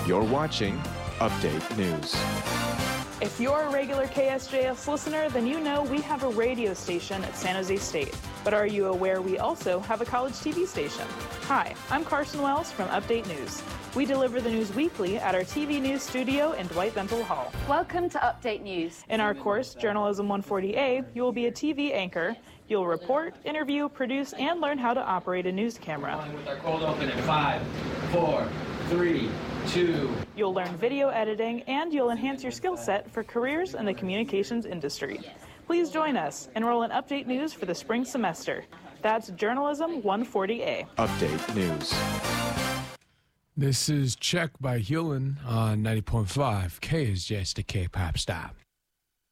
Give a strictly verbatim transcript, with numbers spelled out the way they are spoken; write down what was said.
You're watching Update News. If you're a regular K S J S listener, then you know we have a radio station at San Jose State. But are you aware we also have a college T V station? Hi, I'm Carson Wells from Update News. We deliver the news weekly at our T V news studio in Dwight Bentel Hall. Welcome to Update News. In our course, Journalism one forty A, you will be a T V anchor. You'll report, interview, produce, and learn how to operate a news camera. With our cold open in five, four, three, two. You'll learn video editing, and you'll enhance your skill set for careers in the communications industry. Please join us. Enroll in Update News for the spring semester. That's Journalism one forty A. Update News. This is Check by Hewlin on ninety point five K S J S, the K-pop stop.